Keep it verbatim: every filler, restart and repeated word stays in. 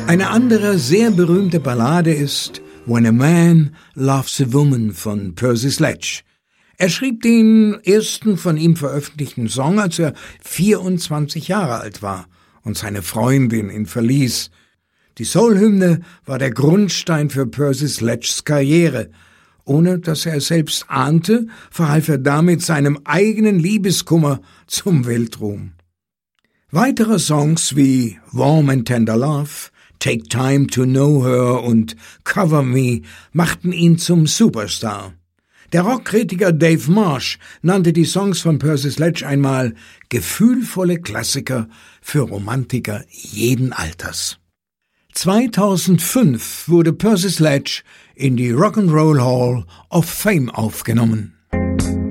Eine andere sehr berühmte Ballade ist When a Man Loves a Woman von Percy Sledge. Er schrieb den ersten von ihm veröffentlichten Song, als er vierundzwanzig Jahre alt war und seine Freundin ihn verließ. Die Soul-Hymne war der Grundstein für Percy Sledges Karriere. Ohne dass er es selbst ahnte, verhalf er damit seinem eigenen Liebeskummer zum Weltruhm. Weitere Songs wie Warm and Tender Love, Take Time to Know Her und Cover Me machten ihn zum Superstar. Der Rockkritiker Dave Marsh nannte die Songs von Percy Sledge einmal gefühlvolle Klassiker für Romantiker jeden Alters. zweitausendfünf wurde Percy Sledge in die Rock and Roll Hall of Fame aufgenommen.